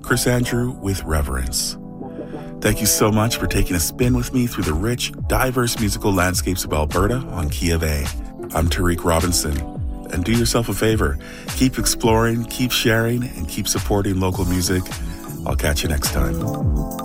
Chris Andrew with Reverence. Thank you so much for taking a spin with me through the rich, diverse musical landscapes of Alberta on Key of A. I'm Tariq Robinson. And do yourself a favor. Keep exploring, keep sharing, and keep supporting local music. I'll catch you next time.